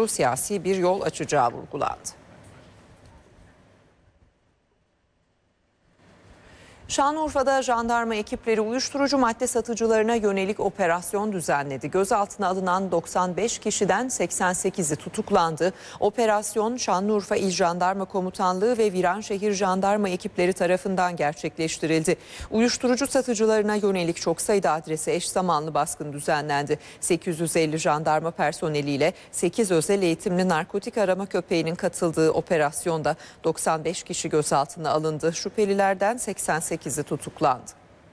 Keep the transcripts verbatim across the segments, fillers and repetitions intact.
doğru siyasi bir yol açacağı vurgulandı. Şanlıurfa'da jandarma ekipleri uyuşturucu madde satıcılarına yönelik operasyon düzenledi. Gözaltına alınan doksan beş kişiden seksen sekizi tutuklandı. Operasyon Şanlıurfa İl Jandarma Komutanlığı ve Viranşehir Jandarma ekipleri tarafından gerçekleştirildi. Uyuşturucu satıcılarına yönelik çok sayıda adrese eş zamanlı baskın düzenlendi. sekiz yüz elli jandarma personeliyle sekiz özel eğitimli narkotik arama köpeğinin katıldığı operasyonda doksan beş kişi gözaltına alındı. Şüphelilerden seksen sekizi tutuklandı.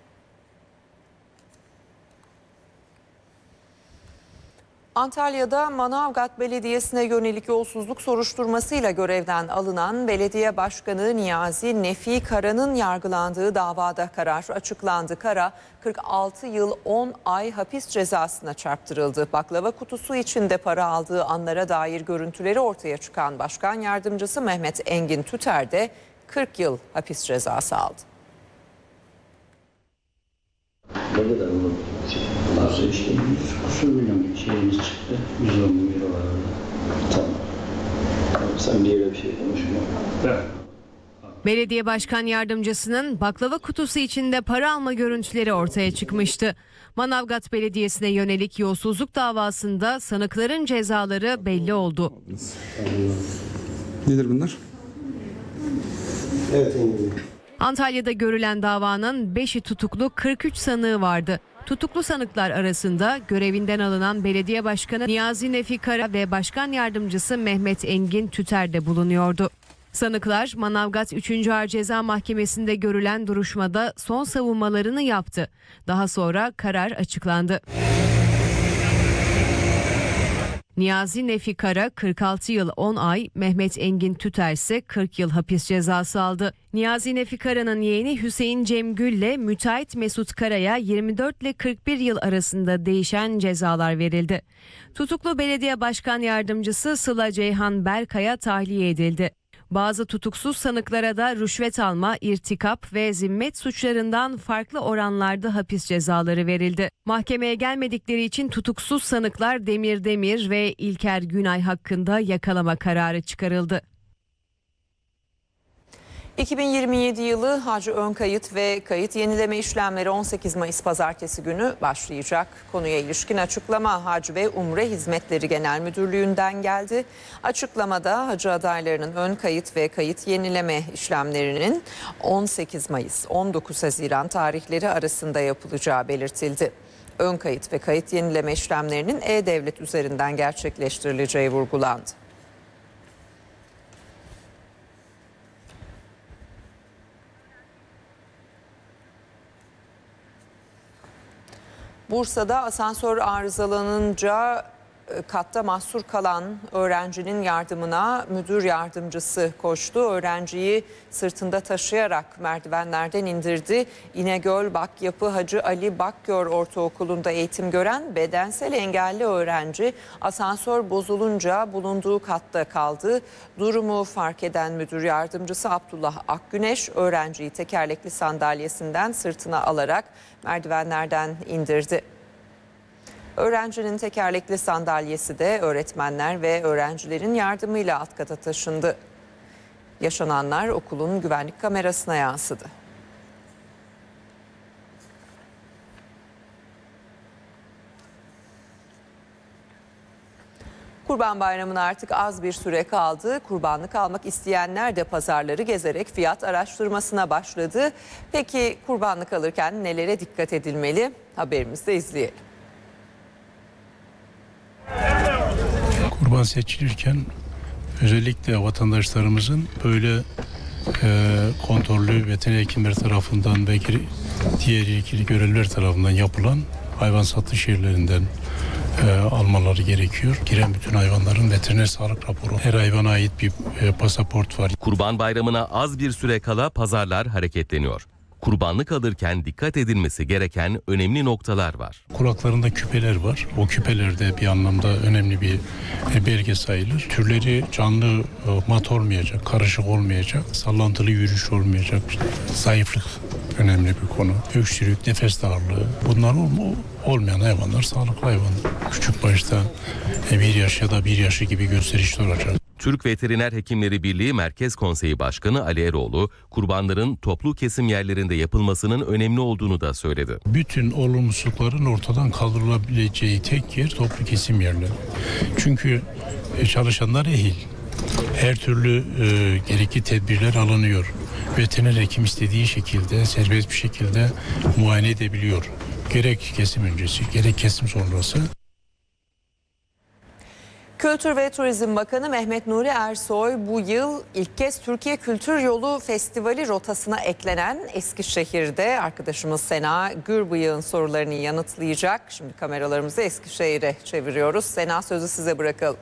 Antalya'da Manavgat Belediyesi'ne yönelik yolsuzluk soruşturmasıyla görevden alınan Belediye Başkanı Niyazi Nefi Kara'nın yargılandığı davada karar açıklandı. Kara kırk altı yıl on ay hapis cezasına çarptırıldı. Baklava kutusu içinde para aldığı anlara dair görüntüleri ortaya çıkan Başkan Yardımcısı Mehmet Engin Tüter de kırk yıl hapis cezası aldı. Burada da bu varsa işte yüz kusur milyon şeyimiz çıktı. yüz on bin euro var orada. Tamam. Sen bir yere bir şey konuşma. Evet. Belediye Başkan Yardımcısının baklava kutusu içinde para alma görüntüleri ortaya çıkmıştı. Manavgat Belediyesi'ne yönelik yolsuzluk davasında sanıkların cezaları belli oldu. Nedir bunlar? Evet. Antalya'da görülen davanın beşi tutuklu, kırk üç sanığı vardı. Tutuklu sanıklar arasında görevinden alınan Belediye Başkanı Niyazi Nefi Kara ve Başkan Yardımcısı Mehmet Engin Tüter de bulunuyordu. Sanıklar Manavgat üçüncü Ağır Ceza Mahkemesi'nde görülen duruşmada son savunmalarını yaptı. Daha sonra karar açıklandı. Niyazi Nefi Kara kırk altı yıl on ay, Mehmet Engin Tüter ise kırk yıl hapis cezası aldı. Niyazi Nefi Kara'nın yeğeni Hüseyin Cemgül ile müteahhit Mesut Kara'ya yirmi dört ile kırk bir yıl arasında değişen cezalar verildi. Tutuklu Belediye Başkan Yardımcısı Sıla Ceyhan Berkay'a tahliye edildi. Bazı tutuksuz sanıklara da rüşvet alma, irtikap ve zimmet suçlarından farklı oranlarda hapis cezaları verildi. Mahkemeye gelmedikleri için tutuksuz sanıklar Demir Demir ve İlker Günay hakkında yakalama kararı çıkarıldı. iki bin yirmi yedi yılı hac ön kayıt ve kayıt yenileme işlemleri on sekiz Mayıs Pazartesi günü başlayacak. Konuya ilişkin açıklama Hac ve Umre Hizmetleri Genel Müdürlüğü'nden geldi. Açıklamada hacı adaylarının ön kayıt ve kayıt yenileme işlemlerinin on sekiz Mayıs on dokuz Haziran tarihleri arasında yapılacağı belirtildi. Ön kayıt ve kayıt yenileme işlemlerinin E-Devlet üzerinden gerçekleştirileceği vurgulandı. Bursa'da asansör arızalanınca katta mahsur kalan öğrencinin yardımına müdür yardımcısı koştu. Öğrenciyi sırtında taşıyarak merdivenlerden indirdi. İnegöl Bakyapı Hacı Ali Bakgör Ortaokulu'nda eğitim gören bedensel engelli öğrenci asansör bozulunca bulunduğu katta kaldı. Durumu fark eden müdür yardımcısı Abdullah Akgüneş öğrenciyi tekerlekli sandalyesinden sırtına alarak merdivenlerden indirdi. Öğrencinin tekerlekli sandalyesi de öğretmenler ve öğrencilerin yardımıyla alt kata taşındı. Yaşananlar okulun güvenlik kamerasına yansıdı. Kurban Bayramı'na artık az bir süre kaldı. Kurbanlık almak isteyenler de pazarları gezerek fiyat araştırmasına başladı. Peki kurbanlık alırken nelere dikkat edilmeli? Haberimizde izleyelim. Kurban seçilirken özellikle vatandaşlarımızın böyle e, kontrollü veteriner hekimler tarafından ve diğer ilgili görevliler tarafından yapılan hayvan satış yerlerinden e, almaları gerekiyor. Giren bütün hayvanların veteriner sağlık raporu, her hayvana ait bir e, pasaport var. Kurban Bayramı'na az bir süre kala pazarlar hareketleniyor. Kurbanlık alırken dikkat edilmesi gereken önemli noktalar var. Kulaklarında küpeler var. O küpeler de bir anlamda önemli bir e, belge sayılır. Türleri canlı, e, mat olmayacak, karışık olmayacak, sallantılı yürüyüş olmayacak. Zayıflık önemli bir konu. Öksürük, nefes darlığı. Bunlar ol- olmayan hayvanlar sağlıklı hayvanlar. Küçük başta e, bir yaş ya da bir yaşı gibi gösterişli olacak. Türk Veteriner Hekimleri Birliği Merkez Konseyi Başkanı Ali Eroğlu, kurbanların toplu kesim yerlerinde yapılmasının önemli olduğunu da söyledi. Bütün olumsuzlukların ortadan kaldırılabileceği tek yer toplu kesim yerleri. Çünkü e, çalışanlar ehil. Her türlü e, gerekli tedbirler alınıyor. Veteriner hekim istediği şekilde, serbest bir şekilde muayene edebiliyor. Gerek kesim öncesi, gerek kesim sonrası. Kültür ve Turizm Bakanı Mehmet Nuri Ersoy bu yıl ilk kez Türkiye Kültür Yolu Festivali rotasına eklenen Eskişehir'de arkadaşımız Sena Gürbıyık'ın sorularını yanıtlayacak. Şimdi kameralarımızı Eskişehir'e çeviriyoruz. Sena, sözü size bırakalım.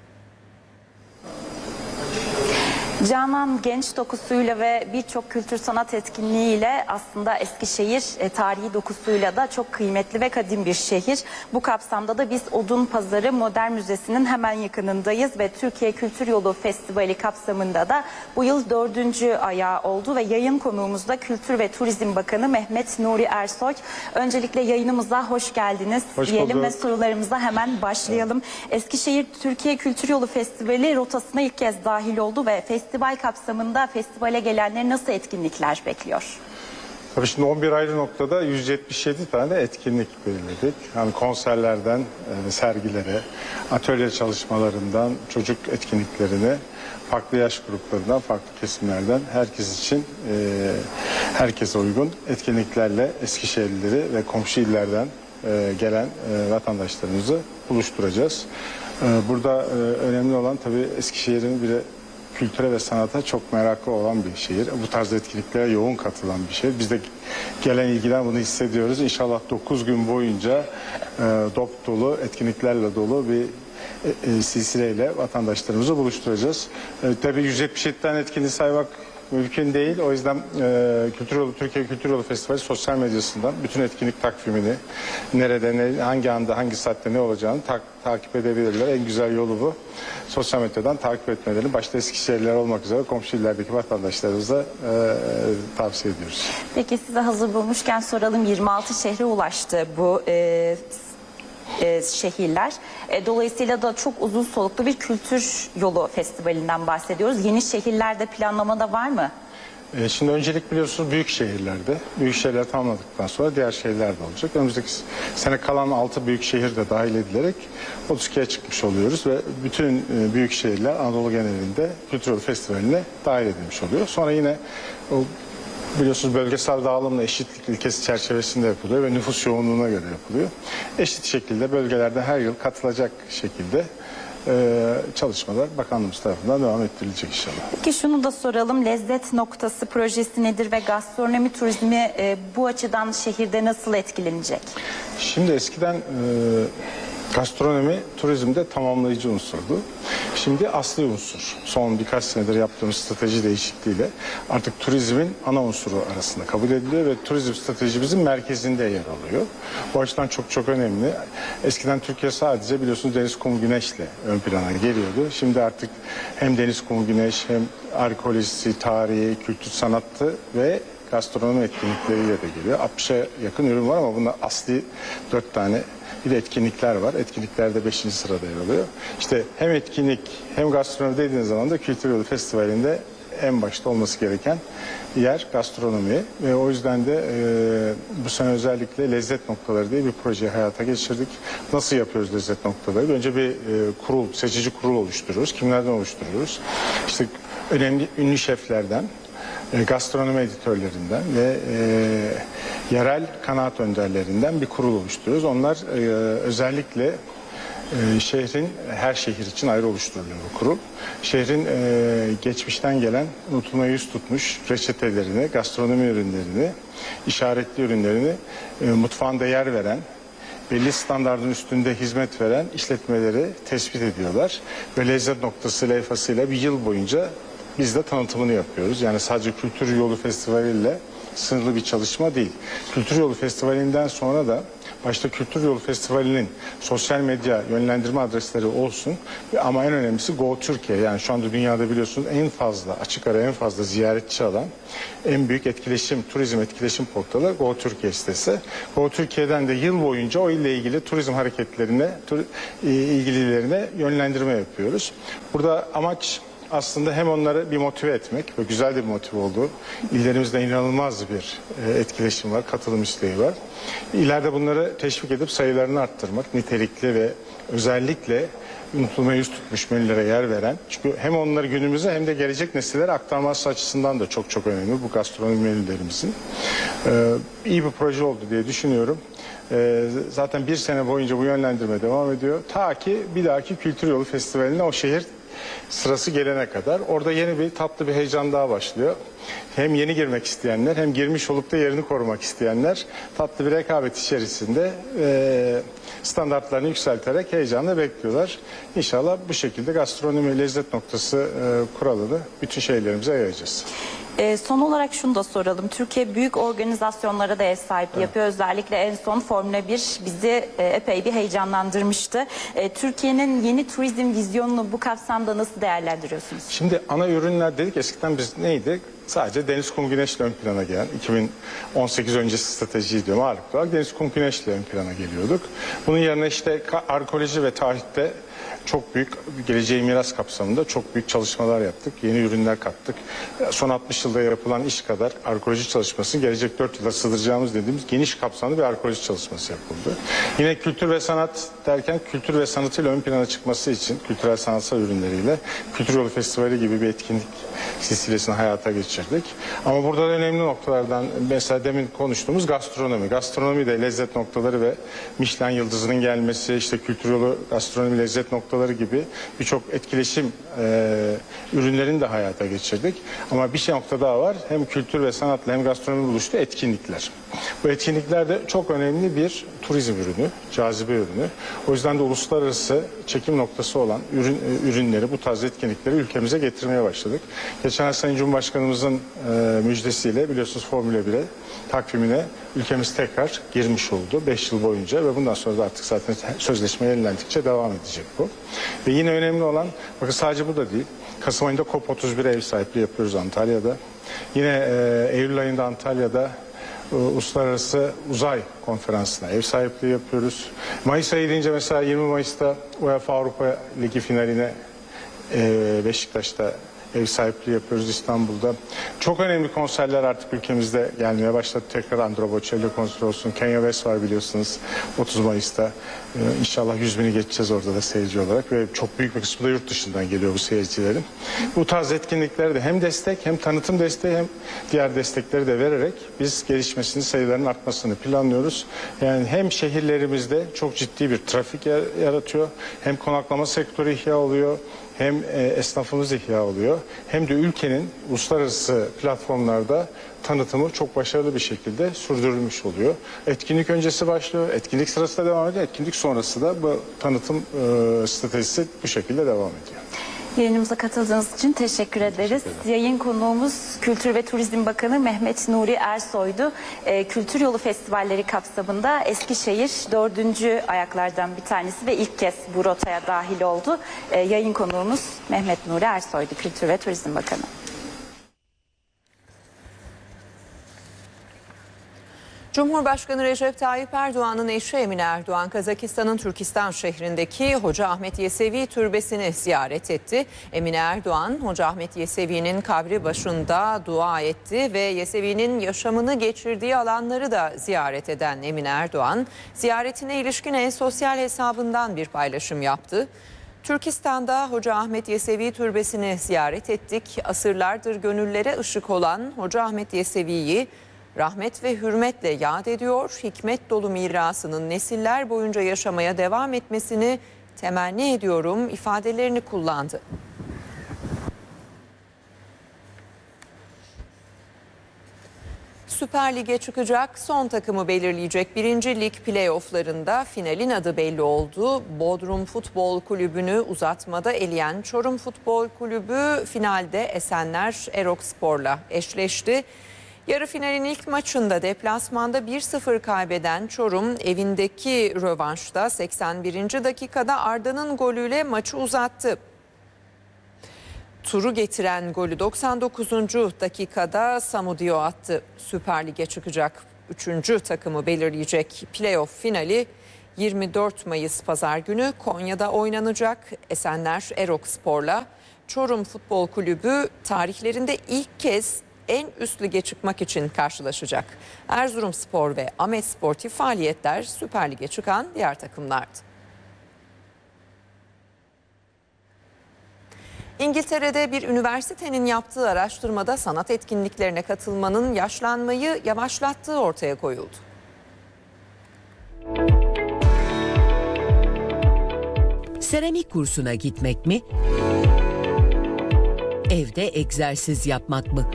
Canan genç dokusuyla ve birçok kültür sanat etkinliğiyle aslında Eskişehir e, tarihi dokusuyla da çok kıymetli ve kadim bir şehir. Bu kapsamda da biz Odunpazarı Modern Müzesi'nin hemen yakınındayız ve Türkiye Kültür Yolu Festivali kapsamında da bu yıl dördüncü ayağı oldu ve yayın konuğumuz da Kültür ve Turizm Bakanı Mehmet Nuri Ersoy. Öncelikle yayınımıza hoş geldiniz Hoş diyelim bulduk. ve sorularımıza hemen başlayalım. Eskişehir Türkiye Kültür Yolu Festivali rotasına ilk kez dahil oldu ve festival Festival kapsamında festivale gelenleri nasıl etkinlikler bekliyor? Tabii şimdi on bir ayrı noktada yüz yetmiş yedi tane etkinlik belirledik. Yani konserlerden e, sergilere, atölye çalışmalarından çocuk etkinliklerine, farklı yaş gruplarından, farklı kesimlerden herkes için, e, herkese uygun etkinliklerle Eskişehirlileri ve komşu illerden e, gelen e, vatandaşlarımızı buluşturacağız. E, burada e, önemli olan tabii Eskişehir'in bir de kültüre ve sanata çok meraklı olan bir şehir. Bu tarz etkinliklere yoğun katılan bir şehir. Biz de gelen ilgiden bunu hissediyoruz. İnşallah dokuz gün boyunca e, dop dolu, etkinliklerle dolu bir e, e, silsileyle vatandaşlarımızı buluşturacağız. E, tabii yüz yetmiş yedi tane etkinliği saymak mümkün değil. O yüzden e, Kültür Yolu, Türkiye Kültür Yolu Festivali sosyal medyasından bütün etkinlik takvimini, nerede, ne, hangi anda, hangi saatte ne olacağını ta takip edebilirler. En güzel yolu bu. Sosyal medyadan takip etmelerini başta Eskişehirliler olmak üzere komşu illerdeki vatandaşlarımıza e, tavsiye ediyoruz. Peki size hazır bulmuşken soralım, yirmi altı şehre ulaştı bu e, e, şehirler. E, dolayısıyla da çok uzun soluklu bir kültür yolu festivalinden bahsediyoruz. Yeni şehirlerde planlamada var mı? E, şimdi öncelik biliyorsunuz büyük şehirlerde. Büyük şehirler tamamladıktan sonra diğer şehirler de olacak. Önümüzdeki sene kalan altı büyük şehir de dahil edilerek otuz ikiye çıkmış oluyoruz ve bütün e, büyük şehirler Anadolu genelinde Kültür Yolu Festivali'ne dahil edilmiş oluyor. Sonra yine o biliyorsunuz bölgesel dağılımla eşitlik ilkesi çerçevesinde yapılıyor ve nüfus yoğunluğuna göre yapılıyor. Eşit şekilde bölgelerde her yıl katılacak şekilde Ee, çalışmalar bakanlığımız tarafından devam ettirilecek inşallah. Peki şunu da soralım, lezzet noktası projesi nedir ve gastronomi turizmi e, bu açıdan şehirde nasıl etkilenecek? Şimdi eskiden e, gastronomi turizmde tamamlayıcı unsurdu. Şimdi asli unsur. Son birkaç senedir yaptığımız strateji değişikliğiyle artık turizmin ana unsuru arasında kabul ediliyor ve turizm stratejimizin merkezinde yer alıyor. Bu açıdan çok çok önemli. Eskiden Türkiye sadece biliyorsunuz deniz, kum, güneşle ön plana geliyordu. Şimdi artık hem deniz, kum, güneş hem arkeolojisi, tarihi, kültür, sanatı ve gastronomi etkinlikleriyle de geliyor. altmışa yakın ürün var ama bunlar asli dört tane bir de etkinlikler var. Etkinliklerde beşinci sırada yer alıyor. İşte hem etkinlik hem gastronomi dediğiniz zaman da Kültür Yolu Festivali'nde en başta olması gereken yer gastronomi ve o yüzden de e, bu sene özellikle lezzet noktaları diye bir projeyi hayata geçirdik. Nasıl yapıyoruz lezzet noktaları? Önce bir e, kurul, seçici kurul oluşturuyoruz. Kimlerden oluşturuyoruz? İşte önemli ünlü şeflerden, E, gastronomi editörlerinden ve e, yerel kanaat önderlerinden bir kurul oluşturuyoruz. Onlar e, özellikle e, şehrin, her şehir için ayrı oluşturuluyor bu kurul. Şehrin e, geçmişten gelen unutulmaya yüz tutmuş reçetelerini, gastronomi ürünlerini, işaretli ürünlerini e, mutfağında yer veren, belli standardın üstünde hizmet veren işletmeleri tespit ediyorlar. Ve lezzet noktası levhasıyla bir yıl boyunca biz de tanıtımını yapıyoruz. Yani sadece Kültür Yolu Festivali ile sınırlı bir çalışma değil. Kültür Yolu Festivali'nden sonra da başta Kültür Yolu Festivali'nin sosyal medya yönlendirme adresleri olsun ama en önemlisi Go Türkiye, yani şu anda dünyada biliyorsunuz en fazla, açık ara en fazla ziyaretçi alan en büyük etkileşim, turizm etkileşim portalı Go Türkiye sitesi. Go Türkiye'den de yıl boyunca o ile ilgili turizm hareketlerine, tur, ilgililerine yönlendirme yapıyoruz. Burada amaç aslında hem onları bir motive etmek ve güzel de bir motive oldu. İllerimizde inanılmaz bir etkileşim var, katılım isteği var. İleride bunları teşvik edip sayılarını arttırmak, nitelikli ve özellikle unutulmaya yüz tutmuş menülere yer veren. Çünkü hem onları günümüze hem de gelecek nesillere aktarması açısından da çok çok önemli bu gastronomi menülerimizin. Ee, iyi bir proje oldu diye düşünüyorum. Ee, zaten bir sene boyunca bu yönlendirme devam ediyor. Ta ki bir dahaki Kültür Yolu Festivali'ne o şehir sırası gelene kadar orada yeni bir tatlı bir heyecan daha başlıyor. Hem yeni girmek isteyenler hem girmiş olup da yerini korumak isteyenler tatlı bir rekabet içerisinde e, standartlarını yükselterek heyecanla bekliyorlar. İnşallah bu şekilde gastronomi lezzet noktası e, kuralını bütün şehirlerimize yayacağız. E, son olarak şunu da soralım. Türkiye büyük organizasyonlara da ev sahipliği evet. yapıyor. Özellikle en son Formula bir bizi e, epey bir heyecanlandırmıştı. E, Türkiye'nin yeni turizm vizyonunu bu kapsamda nasıl değerlendiriyorsunuz? Şimdi ana ürünler dedik, eskiden biz neydi? Sadece deniz, kum, güneşle ön plana gelen, iki bin on sekiz öncesi strateji diyorum, ağırlıklı olarak deniz, kum, güneşle ön plana geliyorduk. Bunun yerine işte arkeoloji ve tarihte çok büyük geleceğe miras kapsamında çok büyük çalışmalar yaptık. Yeni ürünler kattık. Son altmış yılda yapılan iş kadar arkeoloji çalışmasını gelecek dört yılda sığdıracağımız dediğimiz geniş kapsamlı bir arkeoloji çalışması yapıldı. Yine kültür ve sanat derken kültür ve sanatıyla ön plana çıkması için kültürel sanatsal ürünleriyle Kültür Yolu Festivali gibi bir etkinlik silsilesini hayata geçirdik. Ama burada da önemli noktalardan mesela demin konuştuğumuz gastronomi. Gastronomi de lezzet noktaları ve Michelin yıldızının gelmesi, işte Kültür Yolu gastronomi lezzet noktaları gibi birçok etkileşim e, ürünlerini de hayata geçirdik. Ama bir şey nokta daha var. Hem kültür ve sanatla hem gastronomi buluştu, etkinlikler. Bu etkinlikler de çok önemli bir turizm ürünü, cazibe ürünü. O yüzden de uluslararası çekim noktası olan ürün, ürünleri, bu tarz etkinlikleri ülkemize getirmeye başladık. Geçen ay Sayın Cumhurbaşkanımızın e, müjdesiyle biliyorsunuz Formula bire takvimine ülkemiz tekrar girmiş oldu beş yıl boyunca ve bundan sonra da artık zaten sözleşme yenilendikçe devam edecek bu. Ve yine önemli olan, bakın sadece bu da değil, Kasım ayında COP otuz bir ev sahipliği yapıyoruz Antalya'da. Yine e, Eylül ayında Antalya'da e, Uluslararası Uzay Konferansı'na ev sahipliği yapıyoruz. Mayıs ayı deyince mesela yirmi Mayıs'ta UEFA Avrupa Ligi finaline e, Beşiktaş'ta ev sahipliği yapıyoruz İstanbul'da. Çok önemli konserler artık ülkemizde gelmeye başladı. Tekrar Andrea Bocelli konseri olsun. Kanye West var biliyorsunuz otuz Mayıs'ta. Ee, İnşallah yüz bini geçeceğiz orada da seyirci olarak. Ve çok büyük bir kısmı da yurt dışından geliyor bu seyircilerin. Bu tarz etkinliklerde de hem destek hem tanıtım desteği hem diğer destekleri de vererek biz gelişmesini, sayıların artmasını planlıyoruz. Yani hem şehirlerimizde çok ciddi bir trafik yaratıyor, hem konaklama sektörü ihya oluyor, hem e, esnafımız ihya oluyor, hem de ülkenin uluslararası platformlarda tanıtımı çok başarılı bir şekilde sürdürülmüş oluyor. Etkinlik öncesi başlıyor, etkinlik sırasında devam ediyor, etkinlik sonrası da bu tanıtım e, stratejisi bu şekilde devam ediyor. Yayınımıza katıldığınız için teşekkür ederiz. Teşekkür Yayın konuğumuz Kültür ve Turizm Bakanı Mehmet Nuri Ersoy'du. Ee, Kültür Yolu Festivalleri kapsamında Eskişehir dördüncü ayaklardan bir tanesi ve ilk kez bu rotaya dahil oldu. Ee, yayın konuğumuz Mehmet Nuri Ersoy'du, Kültür ve Turizm Bakanı. Cumhurbaşkanı Recep Tayyip Erdoğan'ın eşi Emine Erdoğan, Kazakistan'ın Türkistan şehrindeki Hoca Ahmet Yesevi türbesini ziyaret etti. Emine Erdoğan, Hoca Ahmet Yesevi'nin kabri başında dua etti ve Yesevi'nin yaşamını geçirdiği alanları da ziyaret eden Emine Erdoğan, ziyaretine ilişkin en sosyal hesabından bir paylaşım yaptı. Türkistan'da Hoca Ahmet Yesevi türbesini ziyaret ettik. Asırlardır gönüllere ışık olan Hoca Ahmet Yesevi'yi rahmet ve hürmetle yad ediyor, hikmet dolu mirasının nesiller boyunca yaşamaya devam etmesini temenni ediyorum ifadelerini kullandı. Süper Lig'e çıkacak son takımı belirleyecek birinci lig playofflarında finalin adı belli oldu. Bodrum Futbol Kulübü'nü uzatmada eleyen Çorum Futbol Kulübü finalde Esenler Erokspor'la eşleşti. Yarı finalin ilk maçında deplasmanda bir sıfır kaybeden Çorum evindeki rövanşta seksen birinci dakikada Arda'nın golüyle maçı uzattı. Turu getiren golü doksan dokuzuncu dakikada Samudio attı. Süper Lig'e çıkacak üçüncü takımı belirleyecek playoff finali yirmi dört Mayıs Pazar günü Konya'da oynanacak. Esenler Erokspor'la Çorum Futbol Kulübü tarihlerinde ilk kez en üst lige çıkmak için karşılaşacak. Erzurumspor ve Ahmet Sportif faaliyetler Süper Lig'e çıkan diğer takımlardı. İngiltere'de bir üniversitenin yaptığı araştırmada sanat etkinliklerine katılmanın yaşlanmayı yavaşlattığı ortaya koyuldu. Seramik kursuna gitmek mi? Evde egzersiz yapmak mı?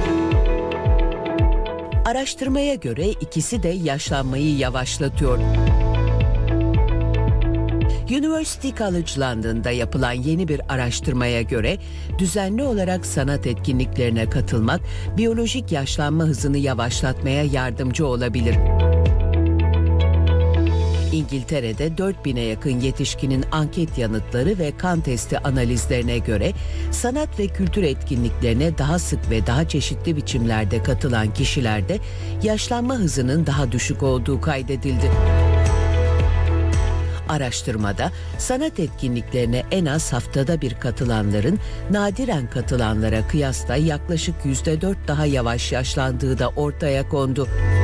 Araştırmaya göre ikisi de yaşlanmayı yavaşlatıyor. University College London'da yapılan yeni bir araştırmaya göre düzenli olarak sanat etkinliklerine katılmak biyolojik yaşlanma hızını yavaşlatmaya yardımcı olabilir. İngiltere'de dört bine yakın yetişkinin anket yanıtları ve kan testi analizlerine göre sanat ve kültür etkinliklerine daha sık ve daha çeşitli biçimlerde katılan kişilerde yaşlanma hızının daha düşük olduğu kaydedildi. Araştırmada sanat etkinliklerine en az haftada bir katılanların nadiren katılanlara kıyasla yaklaşık yüzde dört daha yavaş yaşlandığı da ortaya kondu.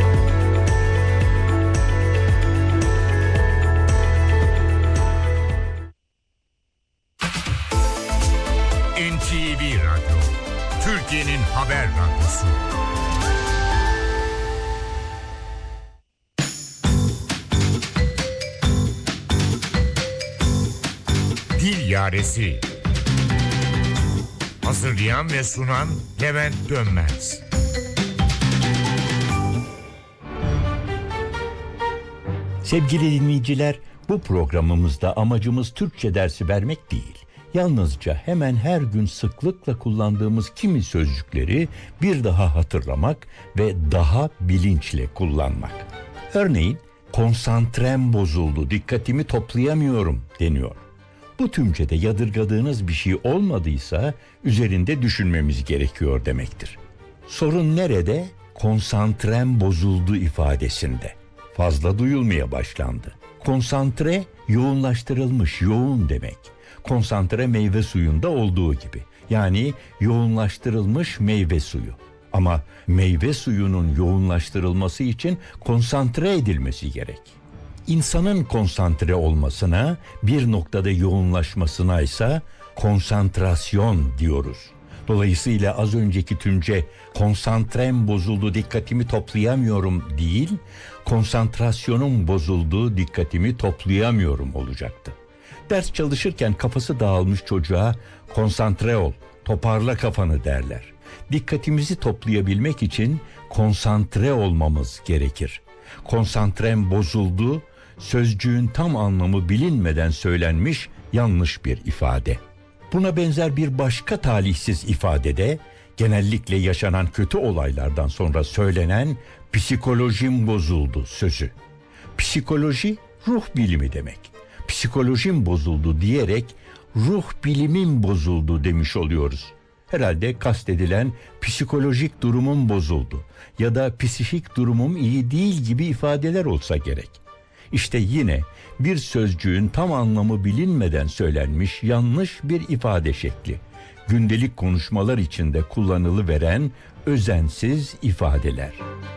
N T V Radyo, Türkiye'nin haber radyosu. Dil Yaresi. Hazırlayan ve sunan Levent Dönmez. Sevgili dinleyiciler, bu programımızda amacımız Türkçe dersi vermek değil. Yalnızca hemen her gün sıklıkla kullandığımız kimi sözcükleri bir daha hatırlamak ve daha bilinçle kullanmak. Örneğin, konsantrem bozuldu, dikkatimi toplayamıyorum deniyor. Bu tümcede yadırgadığınız bir şey olmadıysa üzerinde düşünmemiz gerekiyor demektir. Sorun nerede? Konsantrem bozuldu ifadesinde. Fazla duyulmaya başlandı. Konsantre, yoğunlaştırılmış, yoğun demek. Konsantre meyve suyunda olduğu gibi. Yani yoğunlaştırılmış meyve suyu. Ama meyve suyunun yoğunlaştırılması için konsantre edilmesi gerek. İnsanın konsantre olmasına, bir noktada yoğunlaşmasına ise konsantrasyon diyoruz. Dolayısıyla az önceki tümce konsantrem bozuldu, dikkatimi toplayamıyorum değil, konsantrasyonum bozuldu, dikkatimi toplayamıyorum olacaktı. Ders çalışırken kafası dağılmış çocuğa konsantre ol, toparla kafanı derler. Dikkatimizi toplayabilmek için konsantre olmamız gerekir. Konsantrem bozuldu, sözcüğün tam anlamı bilinmeden söylenmiş yanlış bir ifade. Buna benzer bir başka talihsiz ifadede genellikle yaşanan kötü olaylardan sonra söylenen psikolojim bozuldu sözü. Psikoloji ruh bilimi demek. Psikolojim bozuldu diyerek ruh bilimim bozuldu demiş oluyoruz. Herhalde kastedilen psikolojik durumum bozuldu ya da psikik durumum iyi değil gibi ifadeler olsa gerek. İşte yine bir sözcüğün tam anlamı bilinmeden söylenmiş yanlış bir ifade şekli. Gündelik konuşmalar içinde kullanılıveren özensiz ifadeler.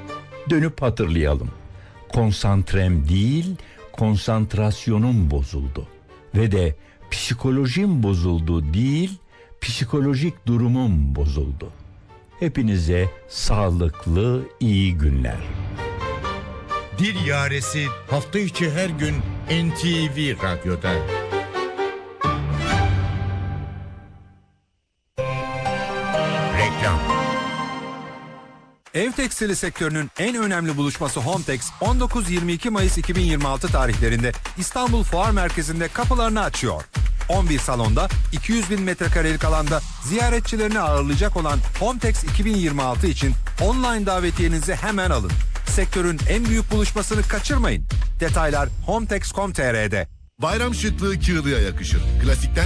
Dönüp hatırlayalım. Konsantrem değil, konsantrasyonum bozuldu. Ve de psikolojim bozuldu değil, psikolojik durumum bozuldu. Hepinize sağlıklı, iyi günler. Dil Yaresi hafta içi her gün N T V Radyo'da. Reklam. Ev tekstili sektörünün en önemli buluşması Hometex on dokuz yirmi iki Mayıs iki bin yirmi altı tarihlerinde İstanbul Fuar Merkezi'nde kapılarını açıyor. on bir salonda iki yüz bin metrekarelik alanda ziyaretçilerini ağırlayacak olan Hometex iki bin yirmi altı için online davetiyenizi hemen alın. Sektörün en büyük buluşmasını kaçırmayın. Detaylar hometex nokta com nokta tr'de. Bayram şıklığı Çığlı'ya yakışır. Klasikten